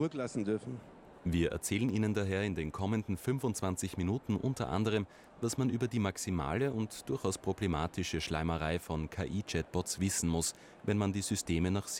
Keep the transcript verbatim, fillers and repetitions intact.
zurücklassen dürfen. Wir erzählen Ihnen daher in den kommenden fünfundzwanzig Minuten unter anderem, was man über die maximale und durchaus problematische Schleimerei von K I-Chatbots wissen muss, wenn man die Systeme nach